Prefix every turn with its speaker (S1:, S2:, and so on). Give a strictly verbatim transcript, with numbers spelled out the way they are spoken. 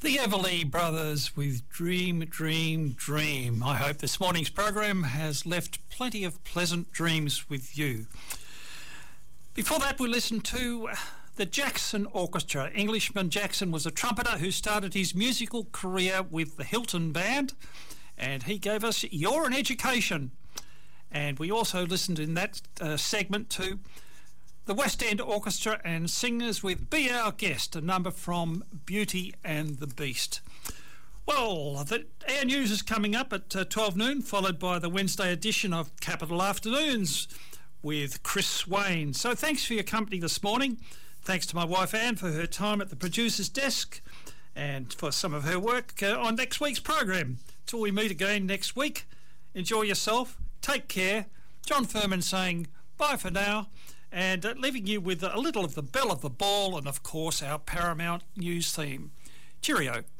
S1: The Everly Brothers with Dream, Dream, Dream. I hope this morning's program has left plenty of pleasant dreams with you. Before that, we listened to the Jackson Orchestra. Englishman Jackson was a trumpeter who started his musical career with the Hilton Band, and he gave us You're an Education. And we also listened in that uh, segment to the West End Orchestra and Singers with Be Our Guest, a number from Beauty and the Beast. Well, the, our news is coming up at uh, twelve noon, followed by the Wednesday edition of Capital Afternoons with Chris Swain. So thanks for your company this morning. Thanks to my wife Anne for her time at the producer's desk and for some of her work uh, on next week's program. Till we meet again next week, enjoy yourself, take care. John Furman saying bye for now, and uh, leaving you with a little of the bell of the ball and, of course, our Paramount News theme. Cheerio.